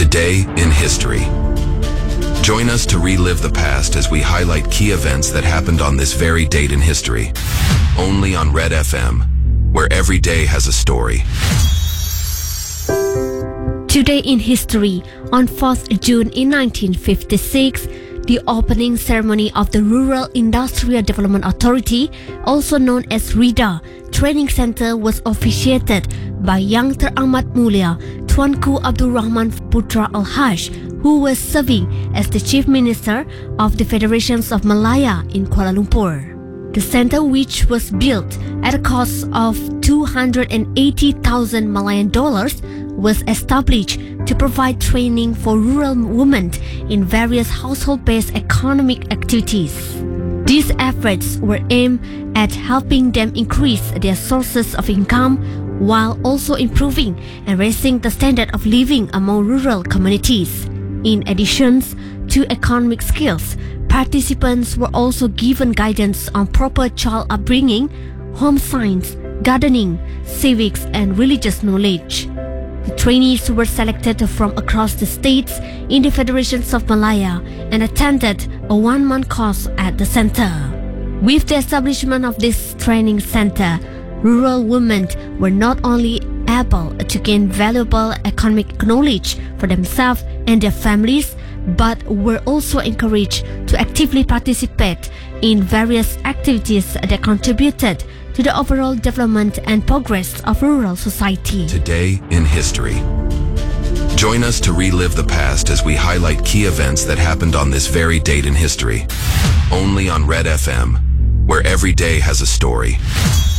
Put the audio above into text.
Today in History. Join us to relive the past as we highlight key events that happened on this very date in history. Only on Red FM, where every day has a story. Today in History, on 4th June in 1956, the opening ceremony of the Rural Industrial Development Authority, also known as RIDA, Training Center was officiated by Yang Teramat Mulia Tuanku Abdul Rahman Putra Al-Haj, who was serving as the Chief Minister of the Federations of Malaya in Kuala Lumpur. The center, which was built at a cost of 280,000 Malayan dollars, was established to provide training for rural women in various household-based economic activities. These efforts were aimed at helping them increase their sources of income while also improving and raising the standard of living among rural communities. In addition to economic skills, participants were also given guidance on proper child upbringing, home science, gardening, civics, and religious knowledge. The trainees were selected from across the states in the Federations of Malaya and attended a one-month course at the center. With the establishment of this training center, rural women were not only able to gain valuable economic knowledge for themselves and their families, but were also encouraged to actively participate in various activities that contributed to the overall development and progress of rural society. Today in History. Join us to relive the past as we highlight key events that happened on this very date in history. Only on Red FM, where every day has a story.